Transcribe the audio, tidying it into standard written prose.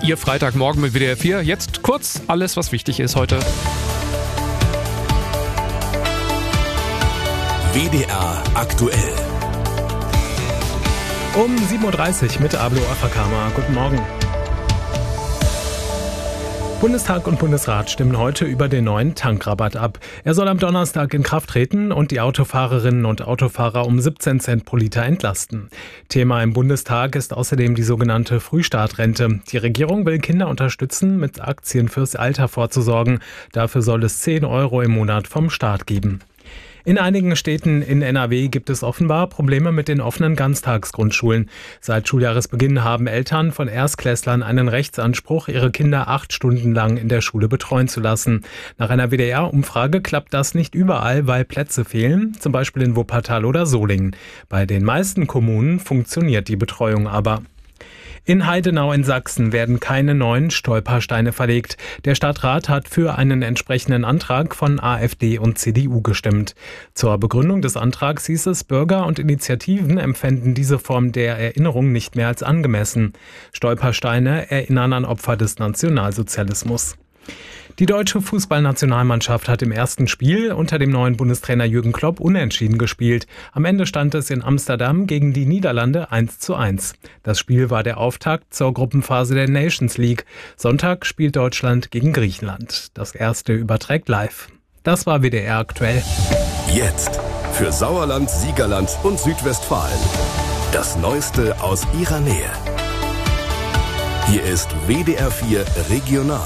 Ihr Freitagmorgen mit WDR 4. Jetzt kurz alles, was wichtig ist heute. WDR aktuell. Um 7.30 Uhr mit Ablo Afakama. Guten Morgen. Bundestag und Bundesrat stimmen heute über den neuen Tankrabatt ab. Er soll am Donnerstag in Kraft treten und die Autofahrerinnen und Autofahrer um 17 Cent pro Liter entlasten. Thema im Bundestag ist außerdem die sogenannte Frühstartrente. Die Regierung will Kinder unterstützen, mit Aktien fürs Alter vorzusorgen. Dafür soll es 10 Euro im Monat vom Staat geben. In einigen Städten in NRW gibt es offenbar Probleme mit den offenen Ganztagsgrundschulen. Seit Schuljahresbeginn haben Eltern von Erstklässlern einen Rechtsanspruch, ihre Kinder 8 Stunden lang in der Schule betreuen zu lassen. Nach einer WDR-Umfrage klappt das nicht überall, weil Plätze fehlen, zum Beispiel in Wuppertal oder Solingen. Bei den meisten Kommunen funktioniert die Betreuung aber. In Heidenau in Sachsen werden keine neuen Stolpersteine verlegt. Der Stadtrat hat für einen entsprechenden Antrag von AfD und CDU gestimmt. Zur Begründung des Antrags hieß es, Bürger und Initiativen empfänden diese Form der Erinnerung nicht mehr als angemessen. Stolpersteine erinnern an Opfer des Nationalsozialismus. Die deutsche Fußballnationalmannschaft hat im ersten Spiel unter dem neuen Bundestrainer Jürgen Klopp unentschieden gespielt. Am Ende stand es in Amsterdam gegen die Niederlande 1:1. Das Spiel war der Auftakt zur Gruppenphase der Nations League. Sonntag spielt Deutschland gegen Griechenland. Das erste überträgt live. Das war WDR aktuell. Jetzt für Sauerland, Siegerland und Südwestfalen. Das Neueste aus ihrer Nähe. Hier ist WDR 4 Regional.